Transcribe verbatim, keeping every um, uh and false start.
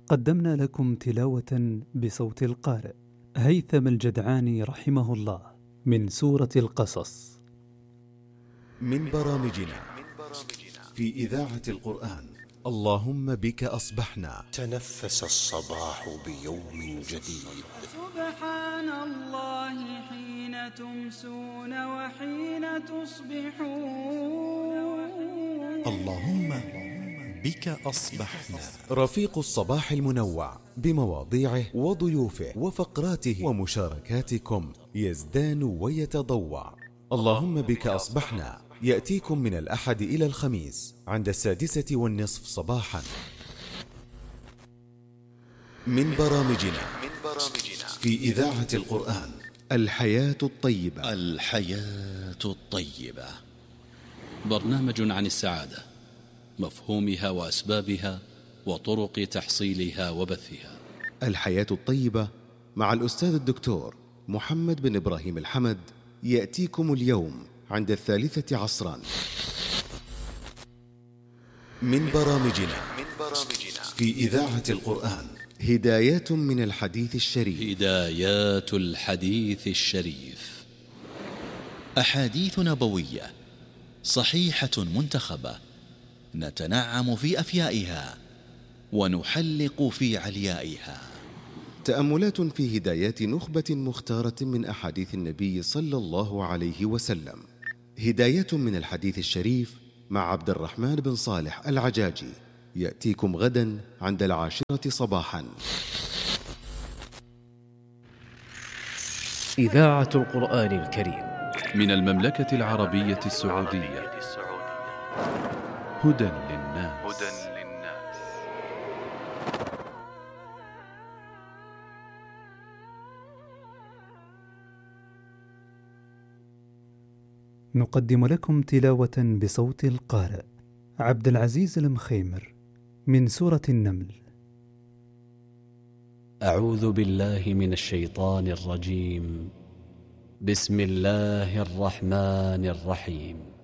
قدمنا لكم تلاوة بصوت القارئ هيثم الجدعاني رحمه الله من سورة القصص. من برامجنا في إذاعة القرآن اللهم بك أصبحنا. تنفس الصباح بيوم جديد. سبحان الله حين تمسون وحين تصبحون. اللهم بك أصبحنا. رفيق الصباح المنوع بمواضيعه وضيوفه وفقراته ومشاركاتكم يزدان ويتضوع. اللهم بك أصبحنا يأتيكم من الأحد إلى الخميس عند السادسة والنصف صباحا. من برامجنا في إذاعة القرآن الحياة الطيبة. الحياة الطيبة برنامج عن السعادة، مفهومها وأسبابها وطرق تحصيلها وبثها. الحياة الطيبة مع الأستاذ الدكتور محمد بن إبراهيم الحمد يأتيكم اليوم عند الثالثة عصرا. من برامجنا في إذاعة القرآن هدايات من الحديث الشريف. هدايات الحديث الشريف، أحاديث نبوية صحيحة منتخبة نتنعم في أفيائها ونحلق في عليائها. تأملات في هدايات نخبة مختارة من أحاديث النبي صلى الله عليه وسلم. هداية من الحديث الشريف مع عبد الرحمن بن صالح العجاجي يأتيكم غدا عند العاشرة صباحا. إذاعة القرآن الكريم من المملكة العربية السعودية. هدى للناس. نقدم لكم تلاوة بصوت القارئ عبد العزيز المخيمر من سورة النمل. أعوذ بالله من الشيطان الرجيم. بسم الله الرحمن الرحيم.